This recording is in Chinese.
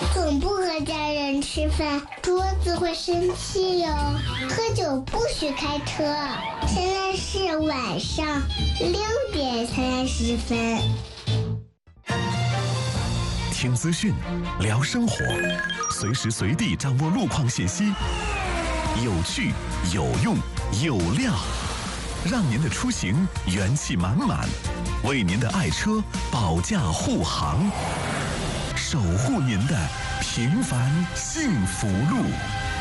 总不和家人吃饭，桌子会生气哟。喝酒不许开车。现在是晚上6:30。 听资讯，聊生活，随时随地掌握路况信息，有趣、有用、有料，让您的出行元气满满，为您的爱车保驾护航，守护您的平凡幸福路。